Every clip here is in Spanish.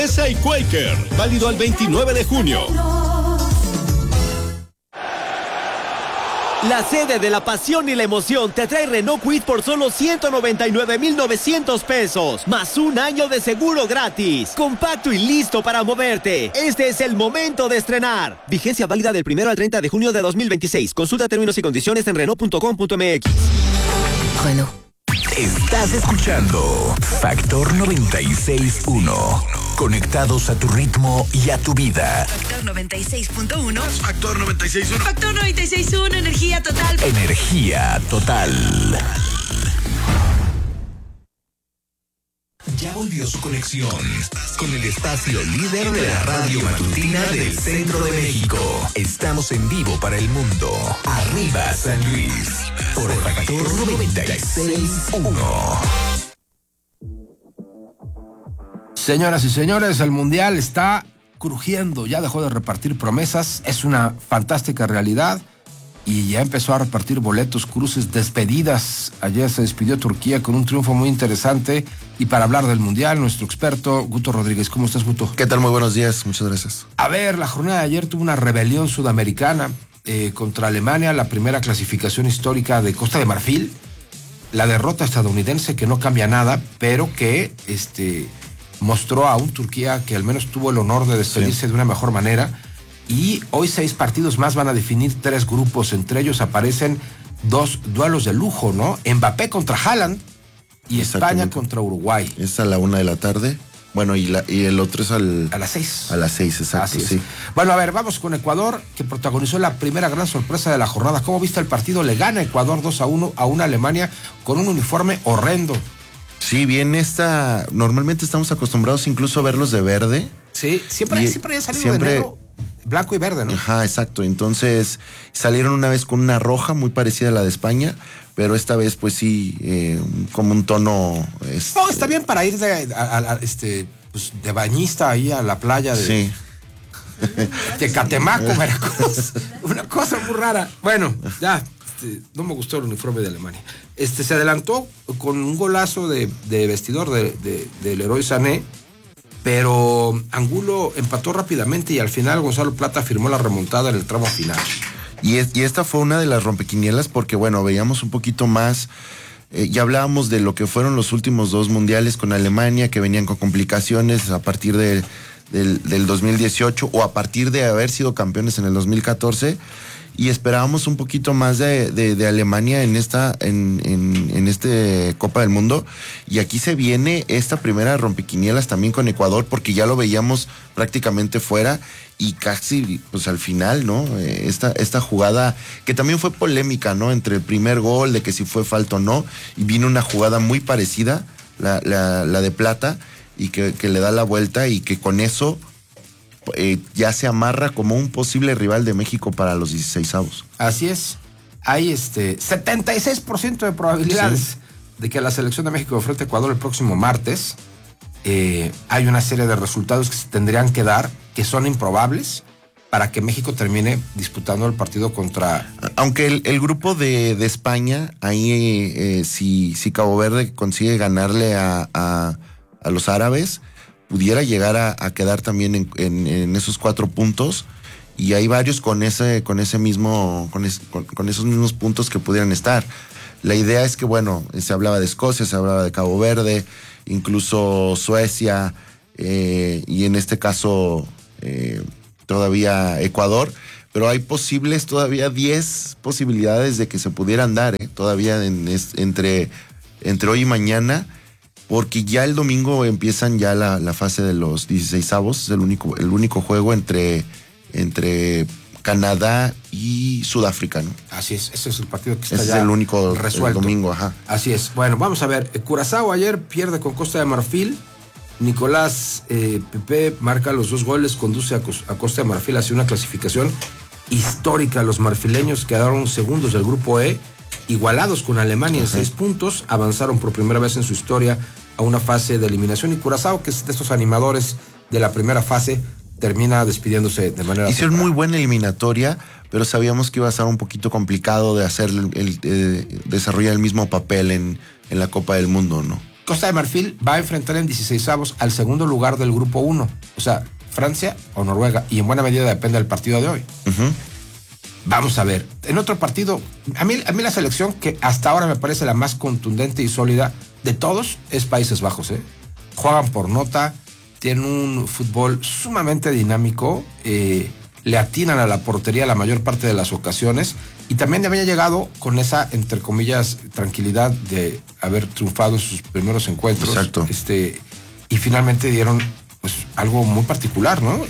Esa y Quaker, válido al 29 de junio. La sede de la pasión y la emoción te trae Renault Kwid por solo 199,900 pesos, más un año de seguro gratis. Compacto y listo para moverte. Este es el momento de estrenar. Vigencia válida del 1 al 30 de junio de 2026. Consulta términos y condiciones en Renault.com.mx. Renault. Estás escuchando Factor 96.1. Conectados a tu ritmo y a tu vida. Factor 96.1. Factor 96.1. Factor 96.1. Energía total. Energía total. Ya volvió su conexión con el espacio líder de la radio matutina del centro de México. Estamos en vivo para el mundo. Arriba San Luis. Por Factor 96.1. Señoras y señores, el Mundial está crujiendo, ya dejó de repartir promesas, es una fantástica realidad y ya empezó a repartir boletos, cruces, despedidas. Ayer se despidió Turquía con un triunfo muy interesante y para hablar del Mundial, nuestro experto Guto Rodríguez. ¿Cómo estás, Guto? ¿Qué tal? Muy buenos días, muchas gracias. A ver, la jornada de ayer tuvo una rebelión sudamericana contra Alemania, la primera clasificación histórica de Costa de Marfil, la derrota estadounidense que no cambia nada, pero que mostró a un Turquía que al menos tuvo el honor de despedirse de una mejor manera. Y hoy 6 partidos más van a definir 3 grupos. Entre ellos aparecen 2 duelos de lujo, ¿no? Mbappé contra Haaland y España contra Uruguay. Es a la 1 de la tarde. Bueno, y el otro es a las 6. A las 6, exacto, sí. Bueno, a ver, vamos con Ecuador, que protagonizó la primera gran sorpresa de la jornada. ¿Cómo viste el partido? Le gana Ecuador 2-1 a una Alemania con un uniforme horrendo. Sí, bien, normalmente estamos acostumbrados incluso a verlos de verde. Sí, siempre ha salido de negro, blanco y verde, ¿no? Ajá, exacto. Entonces, salieron una vez con una roja muy parecida a la de España, pero esta vez, pues sí, como un tono... No, está bien para ir de bañista ahí a la playa de... Sí. De Catemaco, Veracruz. Una cosa muy rara. Bueno, ya... no me gustó el uniforme de Alemania. Se adelantó con un golazo de vestidor del Leroy Sané, pero Angulo empató rápidamente y al final Gonzalo Plata firmó la remontada en el tramo final. Y esta fue una de las rompequinielas porque, bueno, veíamos un poquito más, ya hablábamos de lo que fueron los últimos 2 mundiales con Alemania, que venían con complicaciones a partir del 2018 o a partir de haber sido campeones en el 2014. Y esperábamos un poquito más de Alemania en esta Copa del Mundo. Y aquí se viene esta primera rompequinielas también con Ecuador, porque ya lo veíamos prácticamente fuera y casi pues al final, ¿no? Esta jugada que también fue polémica, ¿no? Entre el primer gol, de que si fue falta o no, y vino una jugada muy parecida, la de Plata, y que le da la vuelta y que con eso... ya se amarra como un posible rival de México para los 16avos. Así es. Hay 76% de probabilidades de que la selección de México enfrente a Ecuador el próximo martes. Hay una serie de resultados que se tendrían que dar, que son improbables, para que México termine disputando el partido contra... Aunque el grupo de España, ahí si Cabo Verde consigue ganarle a los árabes, pudiera llegar a quedar también en esos 4 puntos, y hay varios con esos mismos puntos que pudieran estar. La idea es que, bueno, se hablaba de Escocia, se hablaba de Cabo Verde, incluso Suecia, y en este caso todavía Ecuador, pero hay todavía 10 posibilidades de que se pudieran dar, todavía entre hoy y mañana, porque ya el domingo empiezan ya la fase de los 16avos, es el único juego entre Canadá y Sudáfrica, ¿no? Así es, ese es el partido que está ese ya es el único resuelto. El domingo, ajá. Así es. Bueno, vamos a ver. Curazao ayer pierde con Costa de Marfil. Nicolás Pepe marca los 2 goles, conduce a Costa de Marfil hacia una clasificación histórica. Los marfileños quedaron segundos del grupo E, igualados con Alemania en 6 puntos, avanzaron por primera vez en su historia a una fase de eliminación, y Curazao, que es de estos animadores de la primera fase, termina despidiéndose de manera... Hicieron muy buena eliminatoria, pero sabíamos que iba a ser un poquito complicado de hacer desarrollar el mismo papel en la Copa del Mundo, ¿no? Costa de Marfil va a enfrentar en 16avos al segundo lugar del grupo 1. O sea, Francia o Noruega. Y en buena medida depende del partido de hoy. Uh-huh. Vamos a ver. En otro partido, a mí la selección que hasta ahora me parece la más contundente y sólida de todos es Países Bajos. Juegan por nota, tienen un fútbol sumamente dinámico, le atinan a la portería la mayor parte de las ocasiones y también había llegado con esa, entre comillas, tranquilidad de haber triunfado en sus primeros encuentros. Exacto. Y finalmente dieron pues algo muy particular, ¿no?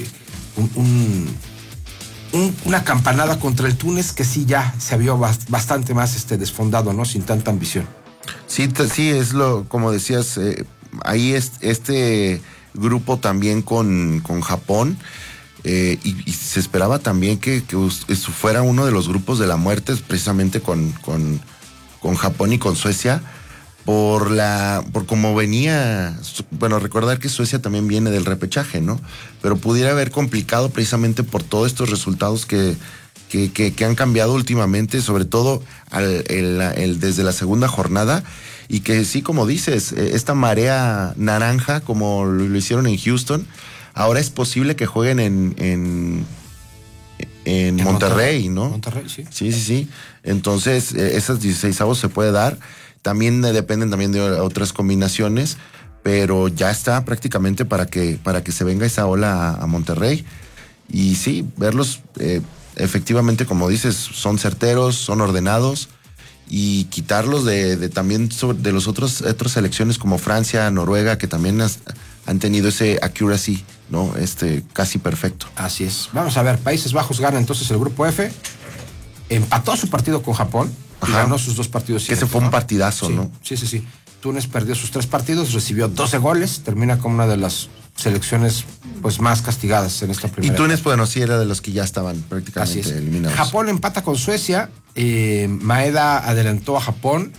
Una campanada contra el Túnez que sí ya se vio bastante más desfondado, ¿no? Sin tanta ambición. Sí, es como decías, ahí este grupo también con Japón. Y se esperaba también que fuera uno de los grupos de la muerte, precisamente con Japón y con Suecia, por cómo venía. Bueno, recordar que Suecia también viene del repechaje, ¿no? Pero pudiera haber complicado precisamente por todos estos resultados que han cambiado últimamente, sobre todo desde la segunda jornada, y que sí, como dices, esta marea naranja, como lo hicieron en Houston, ahora es posible que jueguen en Monterrey, ¿no? Monterrey, sí. Sí. Entonces, esas 16avos se puede dar. También dependen también de otras combinaciones, pero ya está prácticamente para que se venga esa ola a Monterrey. Y sí, verlos efectivamente, como dices, son certeros, son ordenados, y quitarlos también de los otras selecciones como Francia, Noruega, que también han tenido ese accuracy, ¿no? Casi perfecto. Así es. Vamos a ver, Países Bajos gana entonces el grupo F, empató su partido con Japón, y ganó sus 2 partidos. Que ese fue un partidazo, sí, ¿no? Sí. Túnez perdió sus 3 partidos, recibió 12 goles, termina como una de las selecciones pues más castigadas en esta primera. Y Túnez, bueno, sí era de los que ya estaban prácticamente eliminados. Japón empata con Suecia, Maeda adelantó a Japón,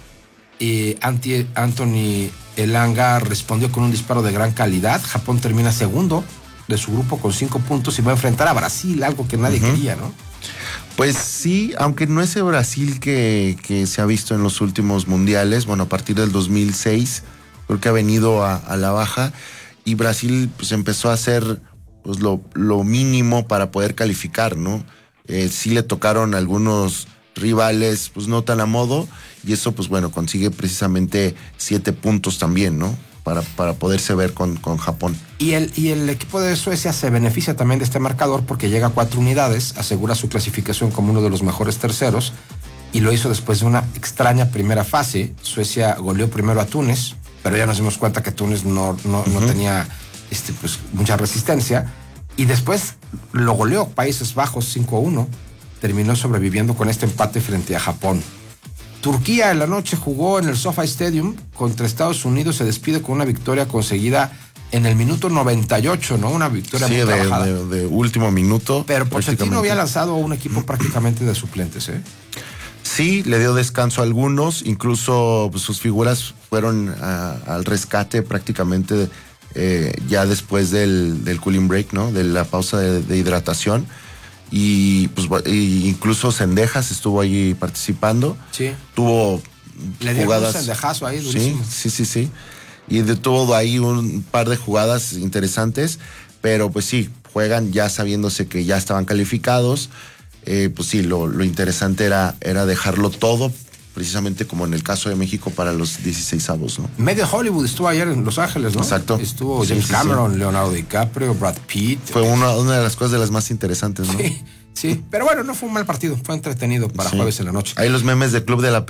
Anthony Elanga respondió con un disparo de gran calidad. Japón termina segundo de su grupo con 5 puntos y va a enfrentar a Brasil, algo que nadie quería, ¿no? Pues sí, aunque no ese Brasil que se ha visto en los últimos mundiales, bueno, a partir del 2006, creo que ha venido a la baja, y Brasil pues empezó a hacer pues lo mínimo para poder calificar, ¿no? Sí le tocaron algunos rivales pues no tan a modo, y eso pues bueno, consigue precisamente 7 puntos también, ¿no? Para poderse ver con Japón. Y el equipo de Suecia se beneficia también de este marcador porque llega a 4 unidades, asegura su clasificación como uno de los mejores terceros, y lo hizo después de una extraña primera fase. Suecia goleó primero a Túnez, pero ya nos dimos cuenta que Túnez no tenía pues mucha resistencia, y después lo goleó Países Bajos 5-1, terminó sobreviviendo con este empate frente a Japón. Turquía en la noche jugó en el SoFi Stadium contra Estados Unidos, se despide con una victoria conseguida en el minuto 98, ¿no? Una victoria muy trabajada. de último minuto. Pero Pochettino había lanzado a un equipo prácticamente de suplentes, ¿eh? Sí, le dio descanso a algunos, incluso pues, sus figuras fueron al rescate prácticamente ya después del cooling break, ¿no? De la pausa de hidratación. Y pues incluso Cendejas estuvo ahí participando. Sí. Tuvo le dio jugadas. Un cendejazo ahí durísimo. Sí. Y tuvo ahí un par de jugadas interesantes, pero pues sí, juegan ya sabiéndose que ya estaban calificados. Pues sí, lo interesante era dejarlo todo, precisamente como en el caso de México para los 16avos, ¿no? Medio Hollywood estuvo ayer en Los Ángeles, ¿no? Exacto. Estuvo James Cameron, Leonardo DiCaprio, Brad Pitt. Fue una de las cosas de las más interesantes, ¿no? Sí, pero bueno, no fue un mal partido, fue entretenido para jueves en la noche. Hay los memes del Club de la